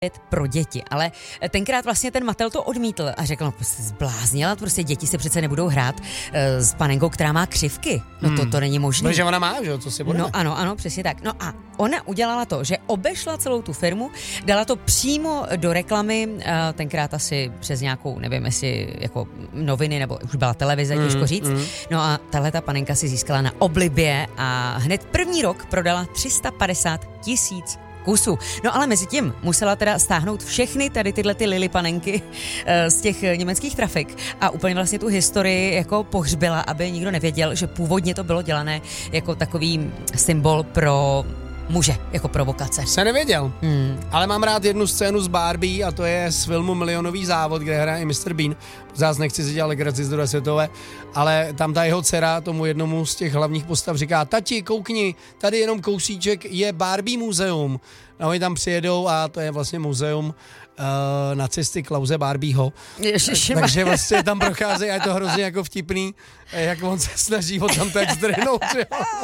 pro děti, ale tenkrát vlastně ten Mattel to odmítl a řekl, no prostě zbláznila, prostě děti se přece nebudou hrát s panenkou, která má křivky. No to není možné. Protože ona má, že jo, co si bude? No ano, přesně tak. No a ona udělala to, že obešla celou tu firmu, dala to přímo do reklamy, tenkrát asi přes nějakou, nevím jestli jako noviny, nebo už byla televize, těžko říct. No a tahleta panenka si získala na oblibě a hned první rok prodala 350 000 kusů. No ale mezi tím musela teda stáhnout všechny tady tyhle ty Lily panenky z těch německých trafik a úplně vlastně tu historii jako pohřbila, aby nikdo nevěděl, že původně to bylo dělané jako takový symbol pro muže, jako provokace. Se nevěděl. Ale mám rád jednu scénu z Barbie a to je z filmu Milionový závod, kde hraje i Mr. Bean. Zás nechci si dělat legraci z druhé světové, ale tam ta jeho dcera tomu jednomu z těch hlavních postav říká: tati, koukni, tady jenom kousíček je Barbie muzeum. A oni tam přijedou a to je vlastně muzeum nacisty Klause Barbieho. Takže vlastně tam procházejí a je to hrozně jako vtipný, jak on se snaží ho tam tak zdrhnout.